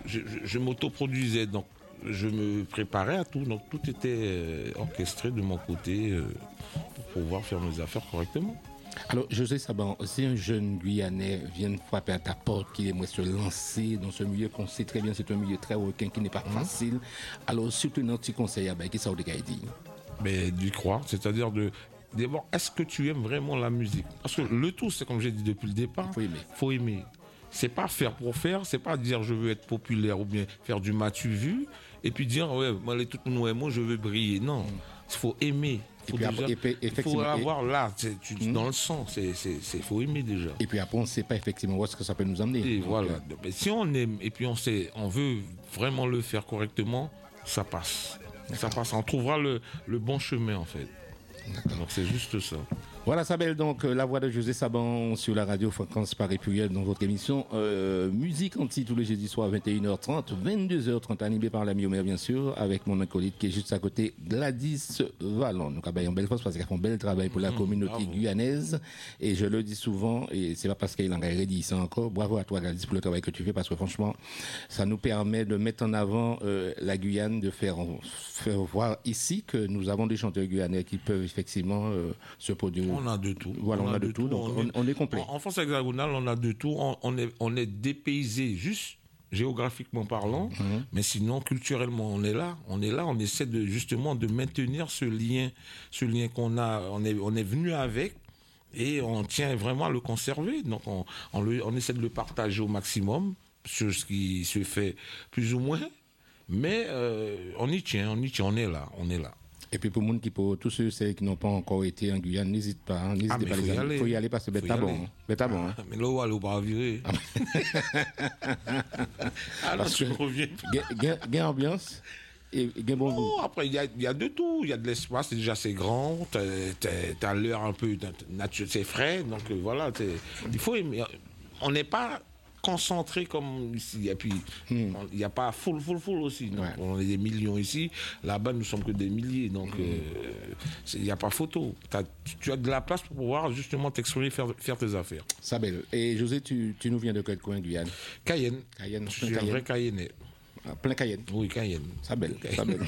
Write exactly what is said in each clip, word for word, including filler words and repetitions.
je, je, je m'autoproduisais, donc je me préparais à tout, donc tout était euh, orchestré de mon côté euh, pour pouvoir faire mes affaires correctement. Alors, José Saban, si un jeune Guyanais vient frapper à ta porte, qu'il aimerait se lancer dans ce milieu qu'on sait très bien, c'est un milieu très requin qui n'est pas mmh. facile, alors surtout un petit conseil, qu'est-ce que ça vous dit? Mais d'y croire, c'est-à-dire de d'abord, est-ce que tu aimes vraiment la musique? Parce que le tout, c'est comme j'ai dit depuis le départ, faut aimer. Faut aimer. C'est pas faire pour faire, c'est pas dire je veux être populaire ou bien faire du matu vu et puis dire ouais, moi les tout moi moi je veux briller. Non, il faut aimer. Il faut, déjà, et puis, il faut avoir là, c'est, tu, mmh. dans le sang, c'est, c'est, c'est, faut aimer déjà. Et puis après, on ne sait pas effectivement où est-ce que ça peut nous emmener. Et donc, voilà. Euh... Mais si on aime et puis on sait, on veut vraiment le faire correctement, ça passe. D'accord. Ça passe. On trouvera le, le bon chemin en fait. D'accord. Donc c'est juste ça. Voilà, Sabel, donc la voix de José Saban sur la radio Fréquence Paris Pluriel dans votre émission euh, Musique Anti tous les jeudis soirs à vingt et une heures trente, vingt-deux heures trente, animé par l'ami Omer bien sûr, avec mon acolyte qui est juste à côté, Gladys Vallon. Donc, en belle force parce qu'elle fait un bel travail pour la mmh, communauté bravo. guyanaise. Et je le dis souvent, et c'est pas parce qu'il en a dit ça encore, bravo à toi Gladys pour le travail que tu fais parce que franchement, ça nous permet de mettre en avant euh, la Guyane, de faire, faire voir ici que nous avons des chanteurs guyanais qui peuvent effectivement euh, se produire. On a de tout. Voilà, on, on a, a de, de tout, tout. Donc on, est, on est complet. En, en France hexagonale, on a de tout. On, on, est, on est dépaysé, juste géographiquement parlant, mmh. mais sinon culturellement, on est là. On est là. On essaie de justement de maintenir ce lien, ce lien qu'on a. On est, on est venu avec. Et on tient vraiment à le conserver. Donc on, on, le, on essaie de le partager au maximum sur ce qui se fait plus ou moins. Mais euh, on y tient, on y tient, on est là, on est là. Et puis pour, monde qui, pour tous ceux qui n'ont pas encore été en Guyane, n'hésite pas, hein, n'hésitez ah, pas les amis. Il faut y aller parce que c'est bon. C'est bon. Hein. Mais là, on va aller au bras virer. Ah non, tu reviens. Il y a ambiance. Et, et bon oh, après, il y a, y a de tout. Il y a de l'espace, c'est déjà c'est grand. T'as, t'as, t'as l'air un peu naturel, c'est frais. Donc euh, voilà, il faut aimer. On n'est pas concentré comme ici. Et puis, il hmm. n'y a pas full, full, full aussi. Donc, ouais. On est des millions ici. Là-bas, nous ne sommes que des milliers. Donc, il hmm. n'y euh, a pas photo. T'as, tu as de la place pour pouvoir justement t'exprimer, faire, faire tes affaires. Sabel. Et José, tu, tu nous viens de quel coin, Guyane? Cayenne. Cayenne. Je suis un vrai Cayennais. Ah, plein Cayenne. Oui, Cayenne. Sabel. Sabel.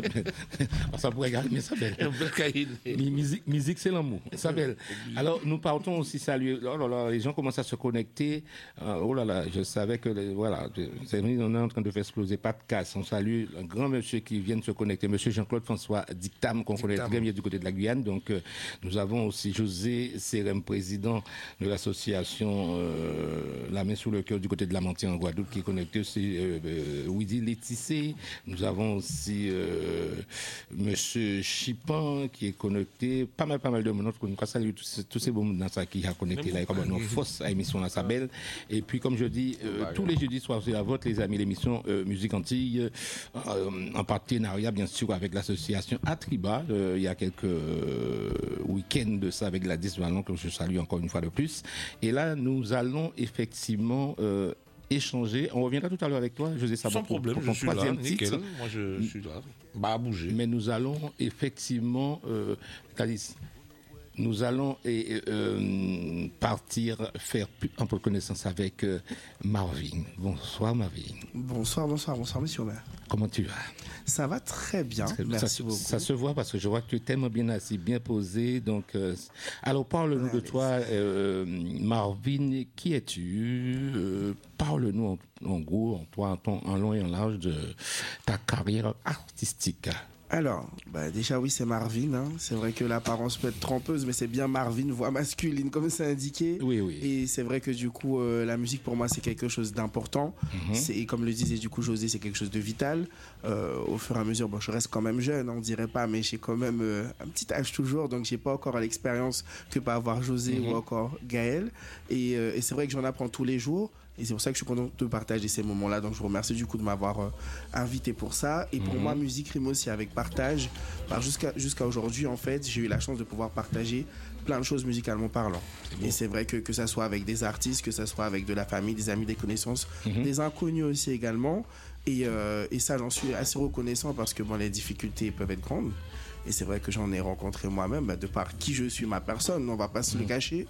Ça pourrait garder, mais Sabel. Un vrai Cayenne. Musique, musique, c'est l'amour. Sabel. Alors, nous partons aussi saluer. Oh là là, les gens commencent à se connecter. Oh là là, je savais que, les, voilà, c'est, on est en train de faire exploser. Pas de casse. On salue un grand monsieur qui vient de se connecter, monsieur Jean-Claude François Dictam, qu'on connaît très bien du côté de la Guyane. Donc, euh, nous avons aussi José Sérem, président de l'association euh, La Main sous le cœur du côté de la Mantie en Guadeloupe, qui est connecté aussi. Euh, euh, Widi Létissé. Nous avons aussi euh, monsieur Chipan qui est connecté. Pas mal, pas mal de monde. Nous saluons tous, tous ces bons dans ça qui a connecté là, comme une fausse émission là, ça belle. Et puis, comme je dis, euh, tous les jeudis soirs, c'est la vôtre, les amis, l'émission euh, Musique Antilles, euh, en partenariat, bien sûr, avec l'association Atriba. Euh, il y a quelques euh, week-ends de ça avec Gladys Vallon, que je salue encore une fois de plus. Et là, nous allons effectivement euh, échanger. On reviendra tout à l'heure avec toi, José Saban. Sans problème, pour, pour je suis là, nickel. Titre. Moi, je, je suis là. Bah, à bouger. Mais nous allons effectivement, euh, nous allons et, euh, partir faire un peu de connaissance avec euh, Marvin. Bonsoir, Marvin. Bonsoir, bonsoir, bonsoir, monsieur Omer. Comment tu vas? Ça va très bien, très, merci ça, beaucoup. Ça se voit parce que je vois que tu es tellement bien assis, bien posé. Donc, euh, alors parle-nous ouais, de toi, euh, Marvin. Qui es-tu? euh, Parle-nous en, en gros, en toi, en, ton, en long et en large de ta carrière artistique. Alors, bah déjà oui, c'est Marvin. Hein. C'est vrai que l'apparence peut être trompeuse, mais c'est bien Marvin, voix masculine, comme c'est indiqué. Oui, oui. Et c'est vrai que du coup, euh, la musique pour moi, c'est quelque chose d'important. Mm-hmm. C'est, et comme le disait du coup José, c'est quelque chose de vital. Euh, au fur et à mesure, bon, je reste quand même jeune, on dirait pas, mais j'ai quand même euh, un petit âge toujours, donc j'ai pas encore l'expérience que peut avoir José mm-hmm. ou encore Gaël. Et, euh, et c'est vrai que j'en apprends tous les jours. Et c'est pour ça que je suis content de partager ces moments-là. Donc je vous remercie du coup de m'avoir euh, invité pour ça. Et pour mmh. moi, musique rime aussi avec partage. Bah, jusqu'à, jusqu'à aujourd'hui, en fait, j'ai eu la chance de pouvoir partager plein de choses musicalement parlant. C'est et c'est vrai que que ça soit avec des artistes, que ça soit avec de la famille, des amis, des connaissances, mmh. des inconnus aussi également. Et, euh, et ça, j'en suis assez reconnaissant parce que bon, les difficultés peuvent être grandes. Et c'est vrai que j'en ai rencontré moi-même, bah, de par qui je suis, ma personne, on ne va pas se mmh. le cacher. Mmh.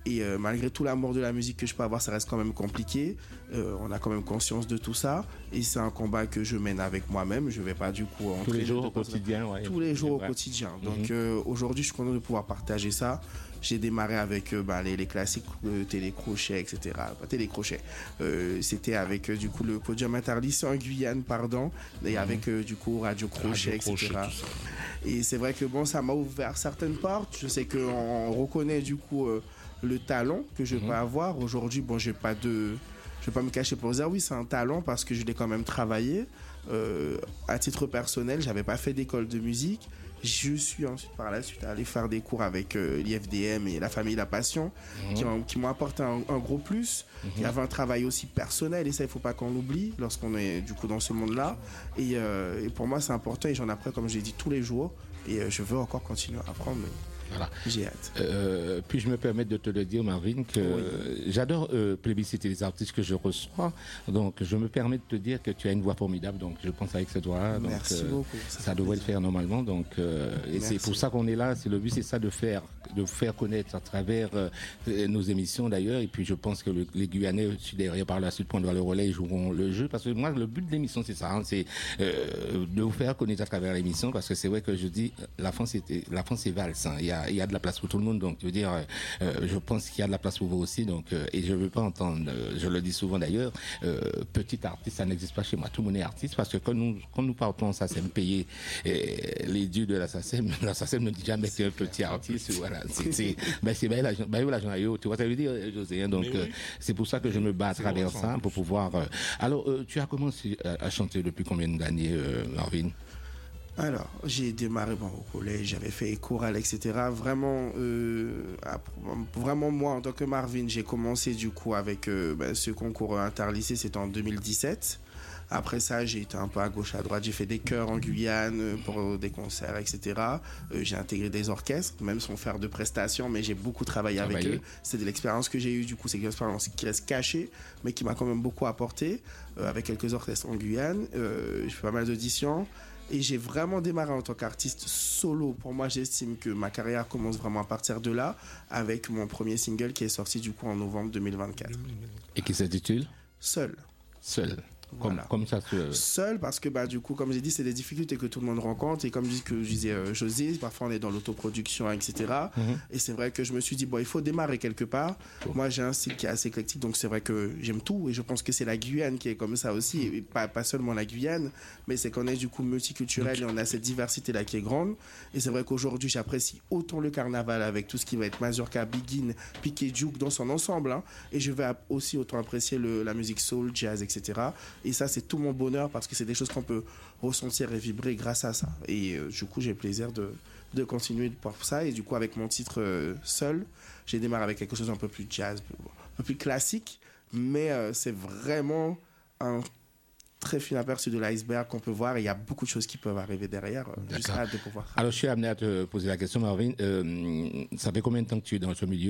Et euh, malgré tout l'amour de la musique que je peux avoir, ça reste quand même compliqué. Euh, on a quand même conscience de tout ça. Et c'est un combat que je mène avec moi-même. Je ne vais pas du coup entrer tous les jours au quotidien. Ouais, tous les jours au quotidien. Donc mm-hmm. euh, aujourd'hui, je suis content de pouvoir partager ça. J'ai démarré avec euh, bah, les, les classiques euh, télécrochets, et cetera. Pas télécrochets. Euh, c'était avec euh, du coup le podium interlycée en Guyane, pardon, et mm-hmm. avec euh, du coup Radio Crochet, Radio et cetera. Crochet, et c'est vrai que bon, ça m'a ouvert certaines portes. Je sais qu'on reconnaît du coup euh, le talent que je mmh. peux avoir. Aujourd'hui, bon, j'ai pas de... je vais pas me cacher pour dire oui, c'est un talent parce que je l'ai quand même travaillé. Euh, à titre personnel, j'avais pas fait d'école de musique. Je suis ensuite par la suite allé faire des cours avec euh, l'I F D M et la famille La Passion mmh. qui, ont, qui m'ont apporté un, un gros plus. Mmh. Il y avait un travail aussi personnel et ça, il faut pas qu'on l'oublie lorsqu'on est du coup dans ce monde-là. Et, euh, et pour moi, c'est important et j'en apprends, comme j'ai dit, tous les jours. Et euh, je veux encore continuer à apprendre. Mais... Voilà. J'ai hâte. Euh, puis je me permets de te le dire, Marvin, que oui. j'adore euh, plébisciter les artistes que je reçois. Donc je me permets de te dire que tu as une voix formidable. Donc je pense avec cette voix, donc, merci euh, beaucoup. Ça, ça devrait plaisir. Le faire normalement. Donc euh, et c'est pour ça qu'on est là. C'est le but, c'est ça de faire, de faire connaître à travers euh, nos émissions d'ailleurs. Et puis je pense que le, les Guyanais aussi derrière par la suite prendront le relais et joueront le jeu. Parce que moi, le but de l'émission, c'est ça, hein, c'est euh, de vous faire connaître à travers l'émission. Parce que c'est vrai que je dis, la France, était, la France est valse. Hein. Il y a il y a de la place pour tout le monde, donc je veux dire, euh, je pense qu'il y a de la place pour vous aussi, donc euh, et je veux pas entendre, euh, je le dis souvent d'ailleurs, euh, petit artiste, ça n'existe pas chez moi. Tout le monde est artiste parce que quand nous quand nous partons, ça c'est payer eh, les dûs de l'assassin, l'assassin ne dit jamais qu'un petit artiste, voilà, c'est c'est ben c'est ben l'argent, ben l'argent ailleurs, tu vois ça veut dire, José, hein, donc euh, oui. c'est pour ça que je me bats à travers ça pour pouvoir. Euh, alors, euh, tu as commencé à, à chanter depuis combien d'années, euh, Marvin? Alors, j'ai démarré bon, au collège, j'avais fait chorale, et cetera. Vraiment, euh, vraiment moi, en tant que Marvin, j'ai commencé du coup avec euh, ben, ce concours interlycée, c'était en deux mille dix-sept. Après ça, j'ai été un peu à gauche, à droite. J'ai fait des chœurs en Guyane pour des concerts, et cetera. Euh, j'ai intégré des orchestres, même sans faire de prestations, mais j'ai beaucoup travaillé avec Travailler. eux. C'est de l'expérience que j'ai eue, du coup, c'est une expérience qui reste cachée, mais qui m'a quand même beaucoup apporté, euh, avec quelques orchestres en Guyane. Euh, j'ai fait pas mal d'auditions. Et j'ai vraiment démarré en tant qu'artiste solo. Pour moi, j'estime que ma carrière commence vraiment à partir de là, avec mon premier single qui est sorti du coup en novembre deux mille vingt-quatre. Et qui s'intitule ? Seul. Seul. Voilà. Comme, comme ça se... Seul parce que bah, du coup, comme j'ai dit, c'est des difficultés que tout le monde rencontre. Et comme je, que je disais euh, José, parfois on est dans l'autoproduction, et cetera. Mm-hmm. Et c'est vrai que je me suis dit, bon, il faut démarrer quelque part. Cool. Moi, j'ai un style qui est assez éclectique, donc c'est vrai que j'aime tout. Et je pense que c'est la Guyane qui est comme ça aussi. Et pas, pas seulement la Guyane, mais c'est qu'on est du coup multiculturel et on a cette diversité-là qui est grande. Et c'est vrai qu'aujourd'hui, j'apprécie autant le carnaval avec tout ce qui va être mazurka, biguine, piqué, juke dans son ensemble. Hein. Et je vais aussi autant apprécier le, la musique soul, jazz, et cetera. Et ça, c'est tout mon bonheur parce que c'est des choses qu'on peut ressentir et vibrer grâce à ça. Et euh, du coup, j'ai plaisir de, de continuer pour ça. Et du coup, avec mon titre euh, Seul, j'ai démarré avec quelque chose un peu plus jazz, un peu plus classique. Mais euh, c'est vraiment un très fin aperçu de l'iceberg qu'on peut voir. Et il y a beaucoup de choses qui peuvent arriver derrière. Euh, juste hâte de pouvoir. Alors, je suis amené à te poser la question, Marvin. Euh, ça fait combien de temps que tu es dans ce milieu ?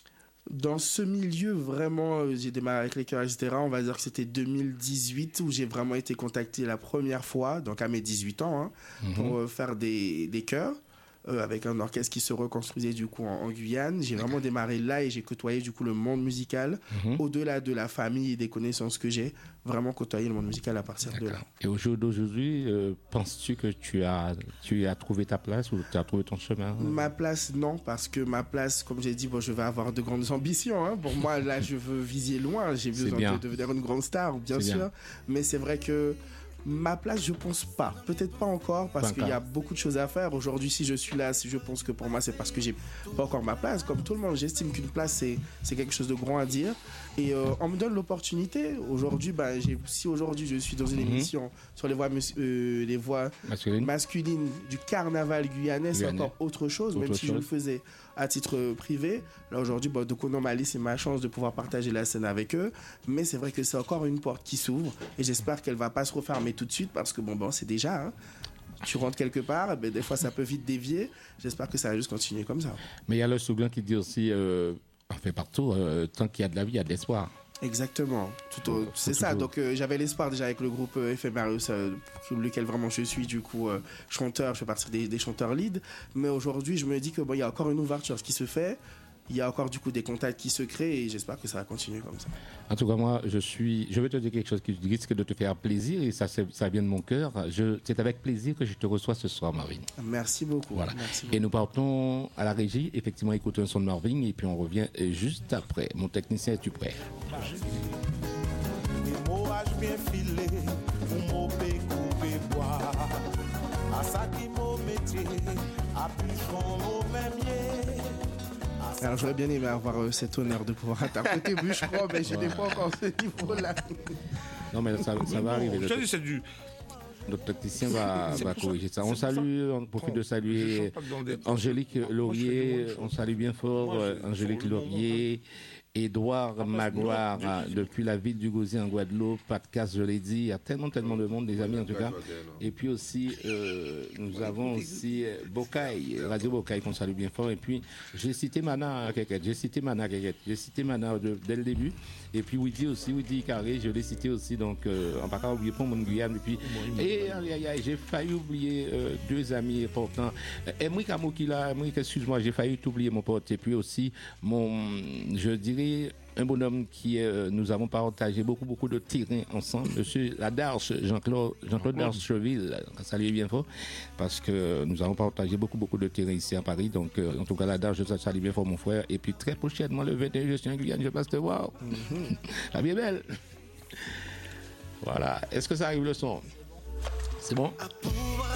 Dans ce milieu, vraiment, j'ai démarré avec les chœurs, et cetera. On va dire que c'était deux mille dix-huit où j'ai vraiment été contacté la première fois, donc à mes dix-huit ans, hein, mm-hmm. pour euh, faire des, des chœurs. Euh, avec un orchestre qui se reconstruisait du coup en, en Guyane. J'ai vraiment démarré là et j'ai côtoyé du coup le monde musical, mm-hmm. au-delà de la famille et des connaissances que j'ai, vraiment côtoyé le monde musical à partir D'accord. de là. Et au jour d'aujourd'hui, euh, penses-tu que tu as, tu as trouvé ta place ou tu as trouvé ton chemin ? Ma place, non, parce que ma place, comme j'ai dit, bon, je vais avoir de grandes ambitions. Hein. Pour moi, là, je veux viser loin. J'ai besoin de devenir une grande star, bien c'est sûr. Bien. Mais c'est vrai que ma place, je pense pas. Peut-être pas encore, parce qu'il y a beaucoup de choses à faire. Aujourd'hui, si je suis là, si je pense que pour moi, c'est parce que j'ai pas encore ma place. Comme tout le monde, j'estime qu'une place, c'est, c'est quelque chose de grand à dire. Et euh, on me donne l'opportunité. Aujourd'hui, bah, j'ai, si aujourd'hui, je suis dans une mm-hmm. émission sur les voix, euh, les voix Masculine. masculines du carnaval guyanais, Guyanais. C'est encore autre chose, autre même chose. Si je le faisais à titre privé. Là, aujourd'hui, bah, de Konomali, c'est ma chance de pouvoir partager la scène avec eux. Mais c'est vrai que c'est encore une porte qui s'ouvre. Et j'espère qu'elle va pas se refermer tout de suite parce que, bon, bon c'est déjà... Hein, tu rentres quelque part, ben, des fois, ça peut vite dévier. J'espère que ça va juste continuer comme ça. Mais il y a le slogan qui dit aussi, euh, on fait partout, euh, tant qu'il y a de la vie, il y a de l'espoir. Exactement, tout au, c'est ça. Donc euh, j'avais l'espoir déjà avec le groupe euh, Ephemerus, euh, pour lequel vraiment je suis du coup euh, chanteur, je fais partie des, des chanteurs lead. Mais aujourd'hui, je me dis que bon, il y a encore une ouverture, ce qui se fait. il y a encore du coup des contacts qui se créent et j'espère que ça va continuer comme ça. En tout cas, moi, je suis, je vais te dire quelque chose qui risque de te faire plaisir et ça, ça vient de mon cœur. Je, c'est avec plaisir que je te reçois ce soir, Marvin. Merci beaucoup. Voilà. Merci beaucoup. Et nous partons à la régie, effectivement, écouter un son de Marvin et puis on revient juste après. Mon technicien, es-tu prêt? Alors j'aurais bien aimé avoir euh, cet honneur de pouvoir interpréter Bûcheron, mais je n'ai pas encore ce niveau-là. Non mais ça, ça va arriver. Je te dis, c'est du... Notre technicien va, va corriger ça. On salue, on profite de saluer Angélique Laurier, on salue bien fort Angélique Laurier, Édouard Magloire, depuis la ville du Gosier en Guadeloupe, podcast, je l'ai dit, il y a tellement, tellement de monde, des amis en tout cas. Et puis aussi, euh, nous avons aussi Bocaille, Radio Bocaille qu'on salue bien fort. Et puis, j'ai cité Mana Keket, j'ai cité Mana Keket, j'ai cité Mana de, dès le début. Et puis, Widi aussi, Widi Carré, je l'ai cité aussi, donc, euh, en pas oublier pour mon Guyane. Et puis, et aïe, aïe, aïe, j'ai failli oublier euh, deux amis importants. Emric Amoukila, Emric, excuse-moi, j'ai failli t'oublier mon pote. Et puis aussi, mon, je dirais, un bonhomme qui euh, nous avons partagé beaucoup beaucoup de terrain ensemble, monsieur Ladarche, Jean-Claude Jean-Claude Darcheville, salut bien fort, parce que nous avons partagé beaucoup beaucoup de terrain ici à Paris, donc euh, en tout cas Ladarche, je salue bien fort mon frère, et puis très prochainement le vingt et un je suis en Guyane, je passe te voir. Mm-hmm. La bien belle. Voilà, est-ce que ça arrive le son? C'est bon?